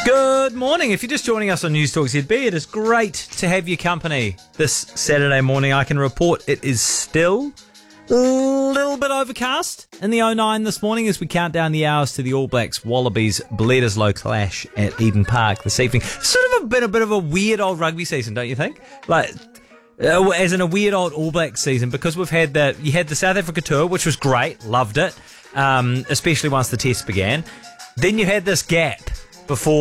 Good morning. If you're just joining us on News Talk ZB, it is great to have your company this Saturday morning. I can report it is still a little bit overcast in the 09 this morning as we count down the hours to the All Blacks Wallabies Bledisloe clash at Eden Park this evening. Sort of been a bit of a weird old rugby season, don't you think? As in a weird old All Blacks season, because you had the South Africa tour, which was great, loved it, especially once the test began. Then you had this gap before